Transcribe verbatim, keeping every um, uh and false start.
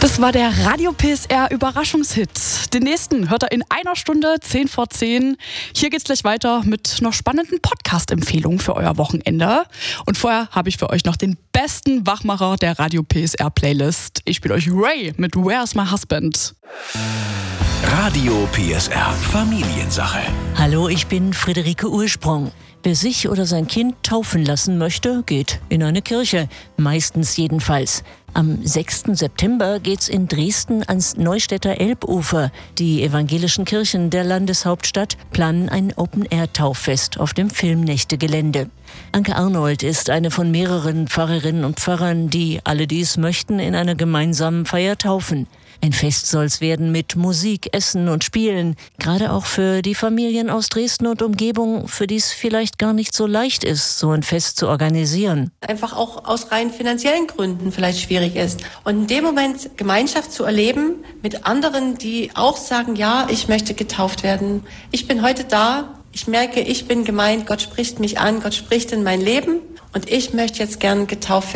Das war der Radio P S R Überraschungshit. Den nächsten hört er in einer Stunde, zehn vor zehn. Hier geht's gleich weiter mit noch spannenden Podcast-Empfehlungen für euer Wochenende. Und vorher habe ich für euch noch den besten Wachmacher der Radio P S R Playlist. Ich spiele euch Ray mit Where's My Husband. Radio P S R Familiensache. Hallo, ich bin Friederike Ursprung. Wer sich oder sein Kind taufen lassen möchte, geht in eine Kirche. Meistens jedenfalls. Am sechsten September geht's in Dresden ans Neustädter Elbufer. Die evangelischen Kirchen der Landeshauptstadt planen ein Open-Air-Tauffest auf dem Filmnächte-Gelände. Anke Arnold ist eine von mehreren Pfarrerinnen und Pfarrern, die alle, die es möchten, in einer gemeinsamen Feier taufen. Ein Fest soll's werden mit Musik, Essen und Spielen. Gerade auch für die Familien aus Dresden und Umgebung, für die es vielleicht gar nicht so leicht ist, so ein Fest zu organisieren. Einfach auch aus rein finanziellen Gründen vielleicht schwierig ist. Und in dem Moment Gemeinschaft zu erleben mit anderen, die auch sagen, ja, ich möchte getauft werden. Ich bin heute da. Ich merke, ich bin gemeint. Gott spricht mich an. Gott spricht in mein Leben. Und ich möchte jetzt gern getauft werden.